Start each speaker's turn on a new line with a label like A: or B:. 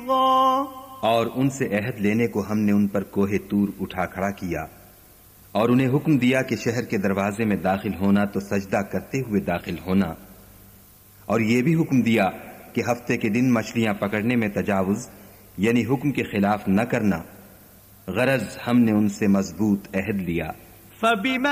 A: और उनसे अहद लेने को हमने उन पर कोहे तूर उठा खड़ा किया और उन्हें हुक्म दिया कि शहर के दरवाजे में दाखिल होना तो सजदा करते हुए दाखिल होना, और यह भी हुक्म दिया कि हफ्ते के दिन मछलियां पकड़ने में तजावुज यानी हुक्म के खिलाफ न करना। गरज हमने उनसे मजबूत अहद लिया।